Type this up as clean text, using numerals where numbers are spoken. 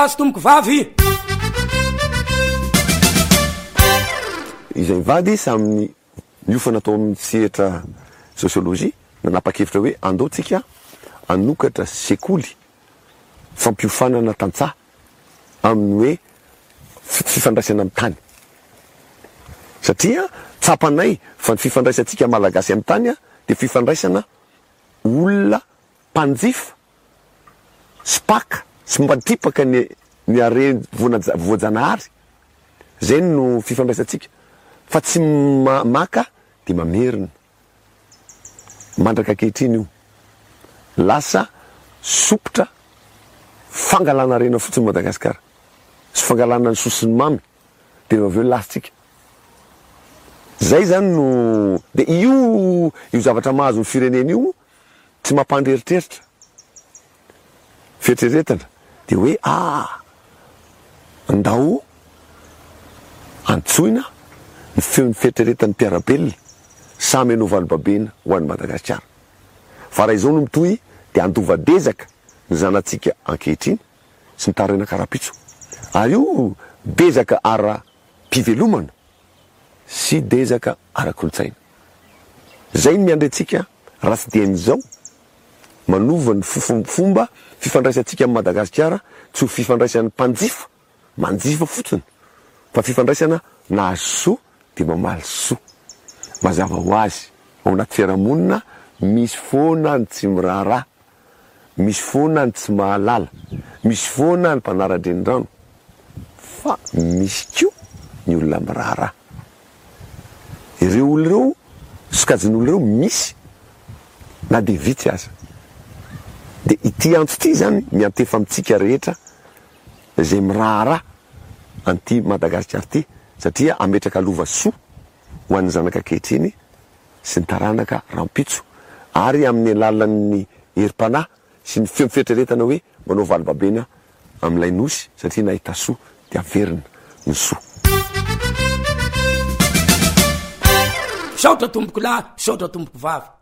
azo tomboko vavy izay mivady saminy miofana atao amin'ny sehatra sociologie nanapa-kevitra hoe andaotsika anokatra sekoly fampiofanana tantsaha amin'ny hoe fifandraisana amin'ny tany satria tsapanay fa ny fifandraisantsika malagasy amin'ny tany de fifandraisana olona mpanjifa spaka sy mbatipaka ny are voajanahary zay no fifandraisantsika fa tsy maka de mamerina mandraka kehitriny io lasa sopotra fangalana rena fotsiny Madagasikara sy fangalana ny sosiny mamy de aveo lasitsika zay zany no de io zavatra mahazo ny firenena io tsy mampandreritreritra fieritreretana de hoe andao antsoina ny feon'ny fieritreretan'ny mpiarabelona samy anao valobabena ho an'ny Madagasikara fa raha izao no mitohy de andovadezaka ny zanatsika ankehitriny sy mitarina karapitso ary io dezaka ara-pivelomana sy dezaka ara-kolotsaina zay miandretsika raha tsy dian'izao manova ny fomba fifandraisantsika amin'ny Madagasikara tsy ho fifandraisan'ny mpanjifa manjifa fotsiny fa fifandraisana nahazo soa de mamaly soa mazava ho azy ao anaty fiarahamonina misy foana ny tsy miraharaha misy foana ny tsy mahalala misy foana ny mpanara-drenirano fa misy koa ny olona miraharaha ireo olo ireo sokajin'olo ireo misy na de vitsy aza de ity antso ty zany miantefa amitsika rehetra zay miraharaha anty Madagasikara ty satria ametraka alova soa ho an'ny zanaka kehitriny sy ny taranaka rampitso ary amin'ny alalan'ny herim-panahy sy ny fieritreretana hoe manao valobabena amin'ilay nosy satria nahita soa de averina ny soa saotra tomboko lahy saotra tomboko vavy